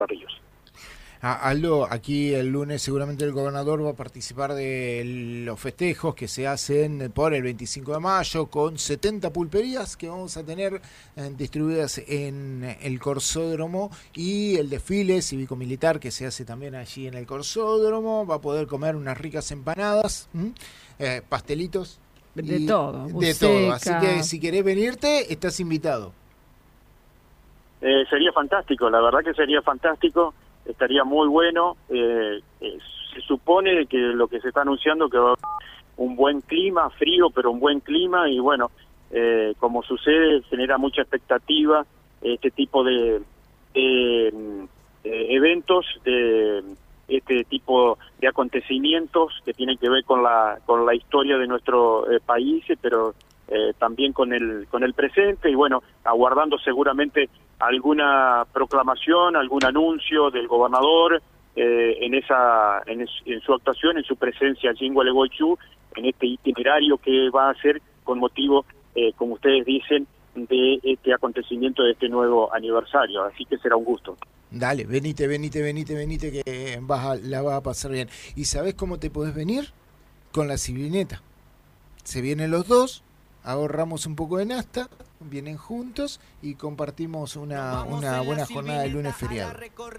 Ríos. Aldo, aquí el lunes seguramente el gobernador va a participar de los festejos que se hacen por el 25 de mayo con 70 pulperías que vamos a tener distribuidas en el Corsódromo, y el desfile cívico-militar que se hace también allí en el Corsódromo. Va a poder comer unas ricas empanadas, pastelitos De y todo, de todo. Así que buceca. si querés venirte, estás invitado. Sería fantástico, la verdad que sería fantástico, estaría muy bueno. Se supone que lo que se está anunciando que va a haber un buen clima, frío, pero un buen clima, y bueno, como sucede, genera mucha expectativa este tipo de eventos, de este tipo de acontecimientos que tienen que ver con la historia de nuestro país, pero también con el presente, y bueno, aguardando seguramente alguna proclamación, algún anuncio del gobernador en su actuación, en su presencia allí en Gualeguaychú, en este itinerario que va a ser con motivo, como ustedes dicen, de este acontecimiento, de este nuevo aniversario. Así que será un gusto. Dale, venite, que la vas a pasar bien. ¿Y sabés cómo te podés venir? Con la ciclineta. Se vienen los dos, ahorramos un poco de nafta, vienen juntos y compartimos una buena jornada de lunes feriado.